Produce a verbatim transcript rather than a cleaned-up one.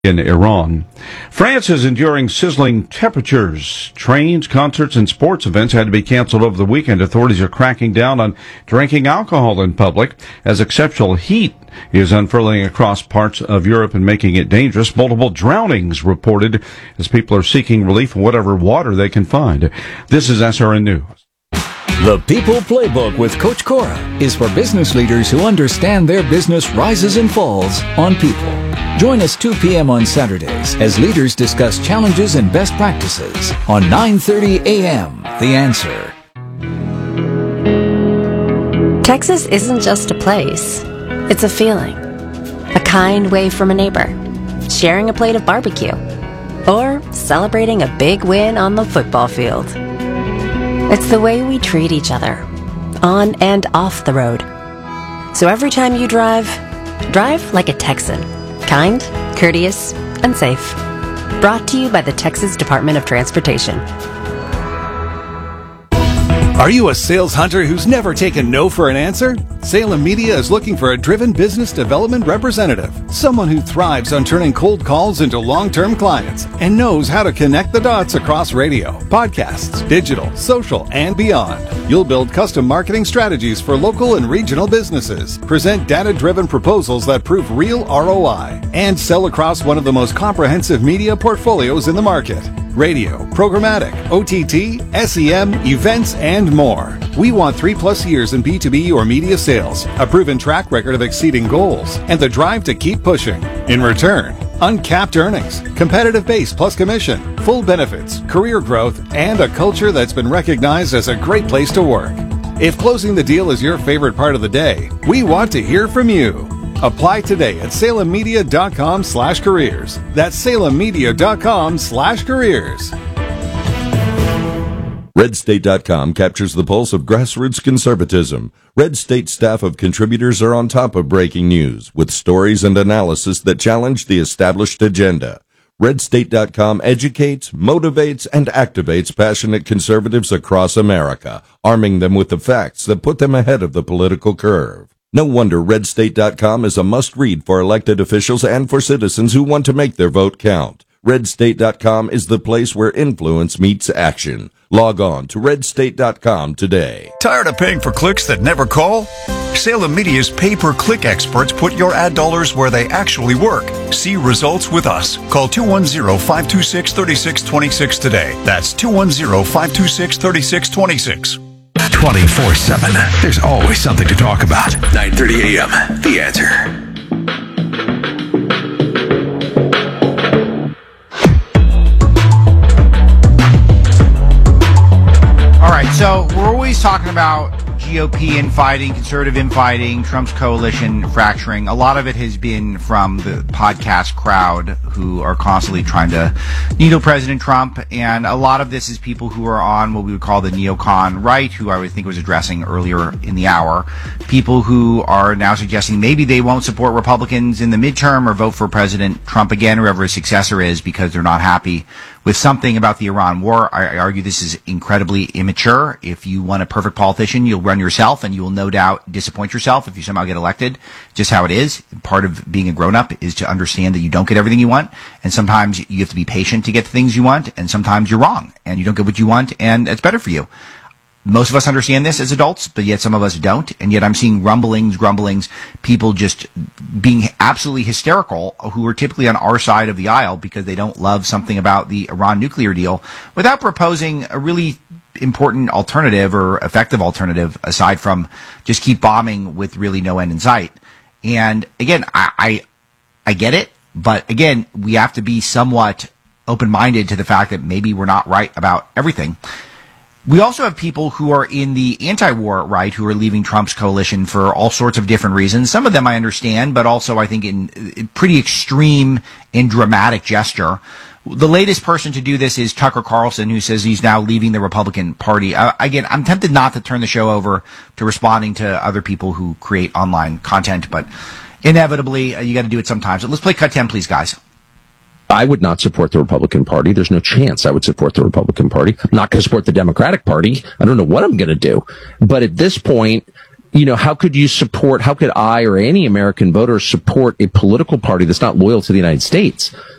in Iran. France is enduring sizzling temperatures. Trains, concerts, and sports events had to be canceled over the weekend. Authorities are cracking down on drinking alcohol in public as exceptional heat is unfurling across parts of Europe and making it dangerous. Multiple drownings reported as people are seeking relief in whatever water they can find. This is S R N News. The People Playbook with Coach Cora is for business leaders who understand their business rises and falls on people. Join us two p.m. on Saturdays as leaders discuss challenges and best practices on nine thirty a.m. The Answer. Texas isn't just a place. It's a feeling. A kind wave from a neighbor. Sharing a plate of barbecue. Or celebrating a big win on the football field. It's the way we treat each other, on and off the road. So every time you drive, drive like a Texan. Kind, courteous, and safe. Brought to you by the Texas Department of Transportation. Are you a sales hunter who's never taken no for an answer? Salem Media is looking for a driven business development representative, someone who thrives on turning cold calls into long-term clients and knows how to connect the dots across radio, podcasts, digital, social, and beyond. You'll build custom marketing strategies for local and regional businesses, present data-driven proposals that prove real R O I, and sell across one of the most comprehensive media portfolios in the market. Radio, programmatic, O T T, S E M, events, and more. We want three plus years in B two B or media sales, a proven track record of exceeding goals, and the drive to keep pushing. In return, uncapped earnings, competitive base plus commission, full benefits, career growth, and a culture that's been recognized as a great place to work. If closing the deal is your favorite part of the day, we want to hear from you. Apply today at salemmedia.com slash careers. That's salemmedia.com slash careers. red state dot com captures the pulse of grassroots conservatism. Red State staff of contributors are on top of breaking news with stories and analysis that challenge the established agenda. red state dot com educates, motivates, and activates passionate conservatives across America, arming them with the facts that put them ahead of the political curve. No wonder red state dot com is a must-read for elected officials and for citizens who want to make their vote count. red state dot com is the place where influence meets action. Log on to red state dot com today. Tired of paying for clicks that never call? Salem Media's pay-per-click experts put your ad dollars where they actually work. See results with us. Call two one zero, five two six, three six two six today. That's two one zero, five two six, three six two six. twenty-four seven. There's always something to talk about. nine thirty a.m. The Answer. All right, so we're always talking about G O P infighting, conservative infighting, Trump's coalition fracturing. A lot of it has been from the podcast crowd who are constantly trying to needle President Trump, and a lot of this is people who are on what we would call the neocon right, who I would think was addressing earlier in the hour. People who are now suggesting maybe they won't support Republicans in the midterm or vote for President Trump again, whoever his successor is, because they're not happy with something about the Iran war. I argue this is incredibly immature. If you want a perfect politician, you'll run yourself, and you will no doubt disappoint yourself if you somehow get elected. Just how it is. Part of being a grown-up is to understand that you don't get everything you want, and sometimes you have to be patient to get the things you want, and sometimes you're wrong, and you don't get what you want, and it's better for you. Most of us understand this as adults, but yet some of us don't, and yet I'm seeing rumblings, grumblings, people just being absolutely hysterical who are typically on our side of the aisle because they don't love something about the Iran nuclear deal without proposing a really important alternative or effective alternative aside from just keep bombing with really no end in sight. And again, I, I, I get it, but again, we have to be somewhat open-minded to the fact that maybe we're not right about everything. We also have people who are in the anti-war right who are leaving Trump's coalition for all sorts of different reasons. Some of them I understand, but also I think in, in pretty extreme and dramatic gesture. The latest person to do this is Tucker Carlson, who says he's now leaving the Republican Party. Uh, again, I'm tempted not to turn the show over to responding to other people who create online content, but inevitably uh, you got to do it sometimes. So let's play cut ten, please, guys. I would not support the Republican Party. There's no chance I would support the Republican Party. I'm not going to support the Democratic Party. I don't know what I'm going to do. But at this point, you know, how could you support, how could I or any American voter support a political party that's not loyal to the United States?